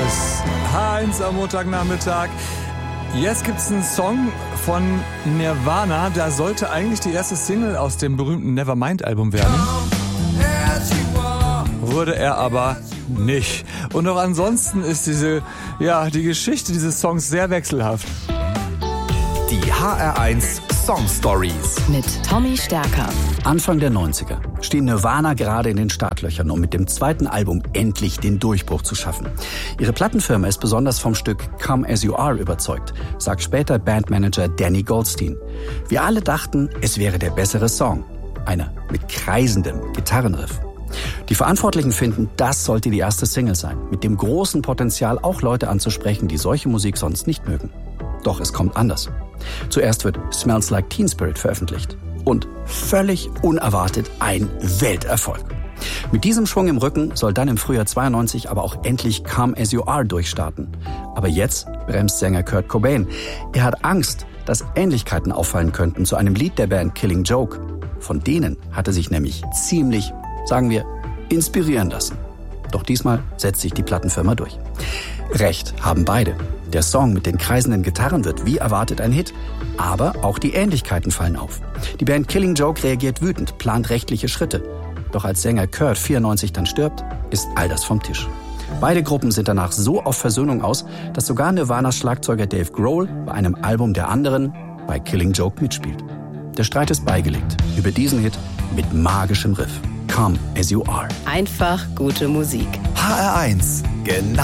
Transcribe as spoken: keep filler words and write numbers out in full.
ist H eins am Montagnachmittag. Jetzt gibt's einen Song von Nirvana. Da sollte eigentlich die erste Single aus dem berühmten Nevermind-Album werden. Wurde er aber nicht. Und auch ansonsten ist diese, ja, die Geschichte dieses Songs sehr wechselhaft. Die H R eins Song Stories mit Tommy Stärker. Anfang der neunziger stehen Nirvana gerade in den Startlöchern, um mit dem zweiten Album endlich den Durchbruch zu schaffen. Ihre Plattenfirma ist besonders vom Stück Come As You Are überzeugt, sagt später Bandmanager Danny Goldstein. Wir alle dachten, es wäre der bessere Song. Einer mit kreisendem Gitarrenriff. Die Verantwortlichen finden, das sollte die erste Single sein, mit dem großen Potenzial, auch Leute anzusprechen, die solche Musik sonst nicht mögen. Doch es kommt anders. Zuerst wird Smells Like Teen Spirit veröffentlicht. Und völlig unerwartet ein Welterfolg. Mit diesem Schwung im Rücken soll dann im Frühjahr zweiundneunzig aber auch endlich Come As You Are durchstarten. Aber jetzt bremst Sänger Kurt Cobain. Er hat Angst, dass Ähnlichkeiten auffallen könnten zu einem Lied der Band Killing Joke. Von denen hat er sich nämlich ziemlich, sagen wir, inspirieren lassen. Doch diesmal setzt sich die Plattenfirma durch. Recht haben beide. Der Song mit den kreisenden Gitarren wird wie erwartet ein Hit, aber auch die Ähnlichkeiten fallen auf. Die Band Killing Joke reagiert wütend, plant rechtliche Schritte. Doch als Sänger Kurt vierundneunzig dann stirbt, ist all das vom Tisch. Beide Gruppen sind danach so auf Versöhnung aus, dass sogar Nirvanas Schlagzeuger Dave Grohl bei einem Album der anderen bei Killing Joke mitspielt. Der Streit ist beigelegt über diesen Hit mit magischem Riff. Come As You Are. Einfach gute Musik. H R eins, genau